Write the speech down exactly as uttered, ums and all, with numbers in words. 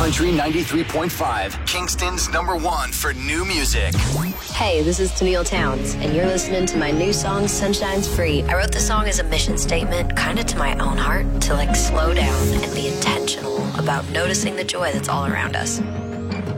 Country ninety-three point five, Kingston's number one for new music. Hey, this is Tennille Towns, and you're listening to my new song, Sunshine's Free. I wrote the song as a mission statement, kind of to my own heart, to like slow down and be intentional about noticing the joy that's all around us.